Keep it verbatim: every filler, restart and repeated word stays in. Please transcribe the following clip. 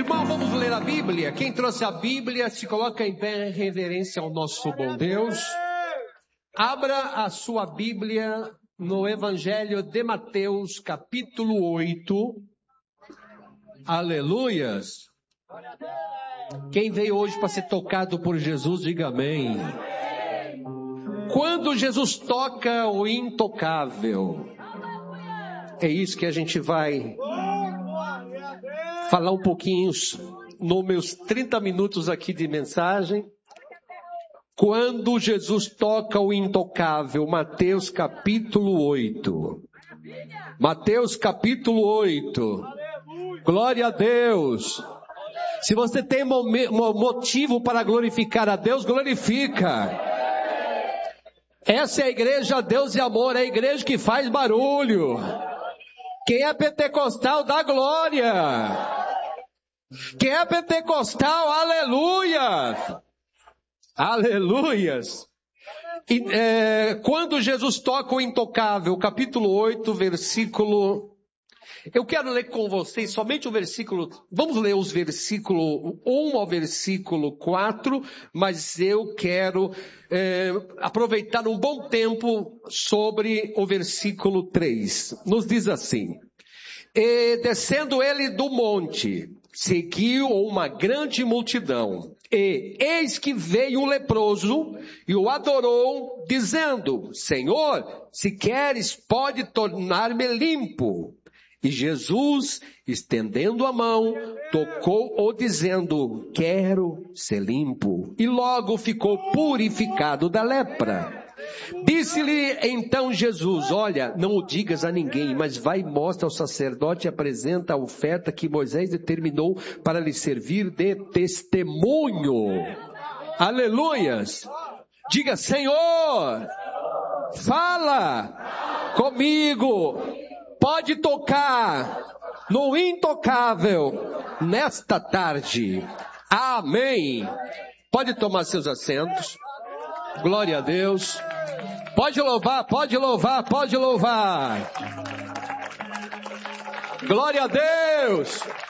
Irmão, vamos ler a Bíblia? Quem trouxe a Bíblia se coloca em pé em reverência ao nosso bom Deus. Abra a sua Bíblia no Evangelho de Mateus, capítulo oito. Aleluias. Quem veio hoje para ser tocado por Jesus, diga amém. Quando Jesus toca o intocável, é isso que a gente vai falar um pouquinho nos meus trinta minutos aqui de mensagem. Quando Jesus toca o intocável, Mateus capítulo oito. Mateus capítulo oito. Glória a Deus. Se você tem motivo para glorificar a Deus, glorifica. Essa é a igreja Deus e Amor, é a igreja que faz barulho. Quem é pentecostal, dá glória. Quem é pentecostal, aleluia. Aleluias. E, é, quando Jesus toca o intocável, capítulo oito, versículo... Eu quero ler com vocês somente o versículo... Vamos ler os versículos um ao versículo quatro, mas eu quero é, aproveitar um bom tempo sobre o versículo três. Nos diz assim: E descendo ele do monte, seguiu uma grande multidão. E eis que veio um leproso e o adorou, dizendo: Senhor, se queres, pode tornar-me limpo. E Jesus, estendendo a mão, tocou-o, dizendo: Quero ser limpo. E logo ficou purificado da lepra. Disse-lhe então Jesus: Olha, não o digas a ninguém, mas vai e mostra ao sacerdote e apresenta a oferta que Moisés determinou para lhe servir de testemunho. Aleluias! Diga: Senhor, fala comigo. Pode tocar no intocável nesta tarde. Amém. Pode tomar seus assentos. Glória a Deus. Pode louvar, pode louvar, pode louvar. Glória a Deus.